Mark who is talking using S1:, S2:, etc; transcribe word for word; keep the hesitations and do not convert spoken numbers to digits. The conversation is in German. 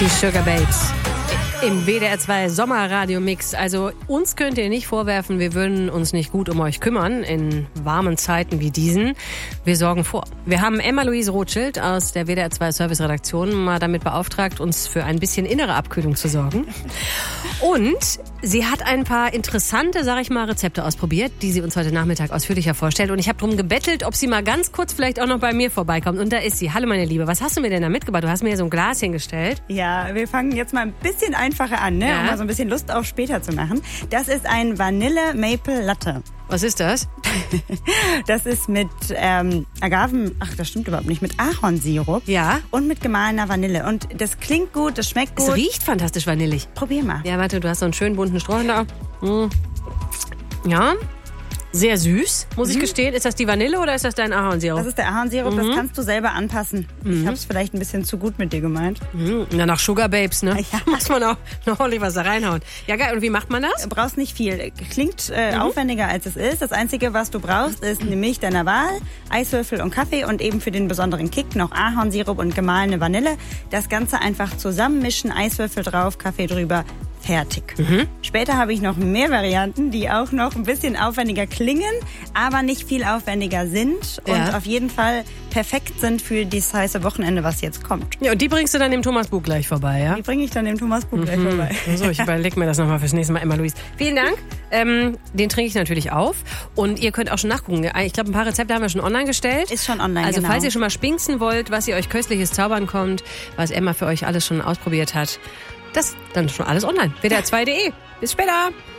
S1: Die Sugar Babes im W D R zwei Sommerradio-Mix. Also uns könnt ihr nicht vorwerfen, wir würden uns nicht gut um euch kümmern in warmen Zeiten wie diesen. Wir sorgen vor. Wir haben Emma-Louise Rothschild aus der W D R zwei Service-Redaktion mal damit beauftragt, uns für ein bisschen innere Abkühlung zu sorgen. Und sie hat ein paar interessante, sag ich mal, Rezepte ausprobiert, die sie uns heute Nachmittag ausführlicher vorstellt. Und ich habe darum gebettelt, ob sie mal ganz kurz vielleicht auch noch bei mir vorbeikommt. Und da ist sie. Hallo meine Liebe, was hast du mir denn da mitgebracht? Du hast mir hier so ein Glas hingestellt.
S2: Ja, wir fangen jetzt mal ein bisschen einfacher an, ne?
S1: Ja.
S2: Um mal so ein bisschen Lust auf später zu machen. Das ist ein Vanille Maple Latte.
S1: Was ist das?
S2: Das ist mit ähm, Agaven, ach das stimmt überhaupt nicht, mit Ahornsirup.
S1: Ja.
S2: Und mit gemahlener Vanille. Und das klingt gut, das schmeckt gut.
S1: Es riecht fantastisch vanillig.
S2: Probier mal.
S1: Ja, warte, du hast so einen schönen bunten Strohhalm da. Mm. Ja, sehr süß, muss ich gestehen. Ist das die Vanille oder ist das dein Ahornsirup?
S2: Das ist der Ahornsirup,
S1: Mhm.
S2: das kannst du selber anpassen. Ich habe es vielleicht ein bisschen zu gut mit dir gemeint.
S1: Mhm. Na, nach Sugar Babes, ne?
S2: Ja.
S1: Muss man auch noch ordentlich was da reinhauen. Ja, geil. Und wie macht man das?
S2: Du brauchst nicht viel. Klingt äh,
S1: Mhm.
S2: aufwendiger, als es ist. Das Einzige, was du brauchst, ist eine Milch deiner Wahl, Eiswürfel und Kaffee und eben für den besonderen Kick noch Ahornsirup und gemahlene Vanille. Das Ganze einfach zusammenmischen, Eiswürfel drauf, Kaffee drüber. Fertig.
S1: Mhm.
S2: Später habe ich noch mehr Varianten, die auch noch ein bisschen aufwendiger klingen, aber nicht viel aufwendiger sind und
S1: Ja.
S2: auf jeden Fall perfekt sind für dieses heiße Wochenende, was jetzt kommt.
S1: Ja, und die bringst du dann dem Thomas Bug gleich vorbei, ja?
S2: Die bringe ich dann dem Thomas Buch gleich vorbei.
S1: So, ich überlege mir das nochmal fürs nächste Mal, Emma-Louise. Vielen Dank. Ähm, den trinke ich natürlich auf. Und ihr könnt auch schon nachgucken. Ich glaube, ein paar Rezepte haben wir schon online gestellt.
S2: Ist schon online,
S1: Also,
S2: genau.
S1: falls ihr schon mal spinksen wollt, was ihr euch köstliches zaubern kommt, was Emma für euch alles schon ausprobiert hat, das dann schon alles online. W D R zwei punkt de. Bis später.